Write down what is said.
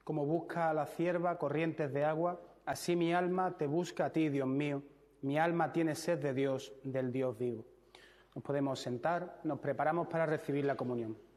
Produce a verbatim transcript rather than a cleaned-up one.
Como busca a la cierva corrientes de agua, así mi alma te busca a ti, Dios mío. Mi alma tiene sed de Dios, del Dios vivo. Nos podemos sentar, nos preparamos para recibir la comunión.